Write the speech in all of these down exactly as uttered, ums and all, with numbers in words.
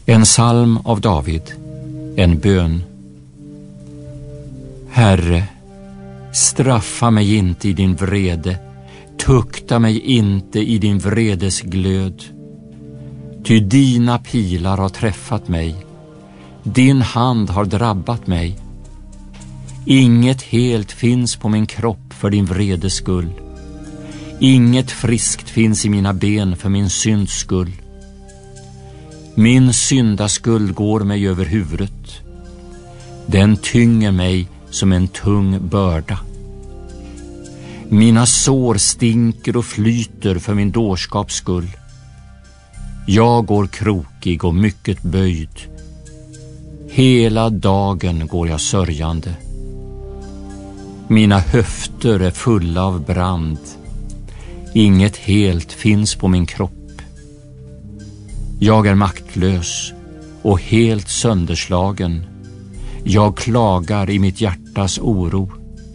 En psalm av David, en bön. Herre, straffa mig inte i din vrede, tukta mig inte i din vredes glöd. Ty dina pilar har träffat mig, din hand har drabbat mig. Inget helt finns på min kropp för din vredes skull. Inget friskt finns i mina ben för min synds skull. Min syndaskuld går mig över huvudet. Den tynger mig som en tung börda. Mina sår stinker och flyter för min dårskaps skull. Jag går krokig och mycket böjd. Hela dagen går jag sörjande. Mina höfter är fulla av brand. Inget helt finns på min kropp. Jag är maktlös och helt sönderslagen. Jag klagar i mitt hjärtas oro.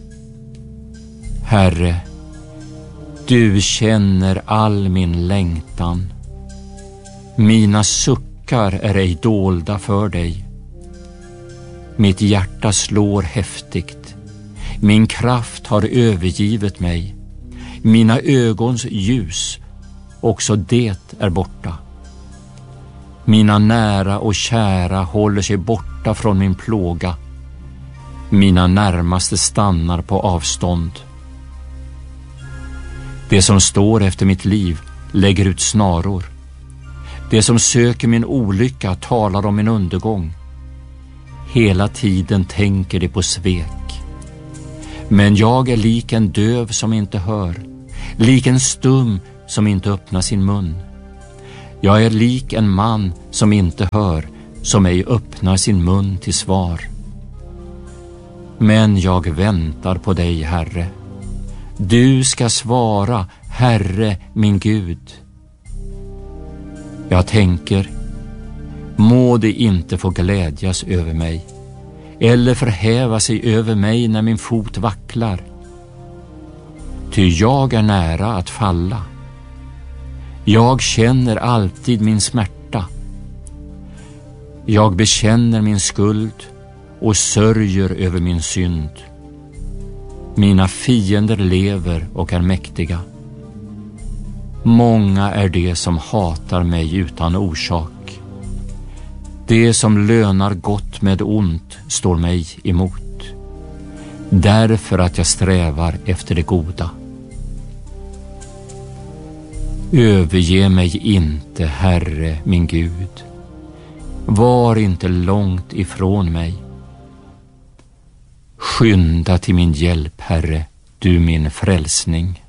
Herre, du känner all min längtan. Mina suckar är ej dolda för dig. Mitt hjärta slår häftigt. Min kraft har övergivit mig. Mina ögons ljus, också det är borta. Mina nära och kära håller sig borta från min plåga. Mina närmaste stannar på avstånd. Det som står efter mitt liv lägger ut snaror. Det som söker min olycka talar om min undergång. Hela tiden tänker de på svek. Men jag är lik en döv som inte hör, lik en stum som inte öppnar sin mun. Jag är lik en man som inte hör, som ej öppnar sin mun till svar. Men jag väntar på dig, Herre. Du ska svara, Herre min Gud. Jag tänker, må det inte få glädjas över mig, eller förhäva sig över mig när min fot vacklar. Ty jag är nära att falla. Jag känner alltid min smärta. Jag bekänner min skuld och sörjer över min synd. Mina fiender lever och är mäktiga. Många är de som hatar mig utan orsak. Det som lönar gott med ont står mig emot, därför att jag strävar efter det goda. Överge mig inte, Herre min Gud. Var inte långt ifrån mig. Skynda till min hjälp, Herre, du min frälsning.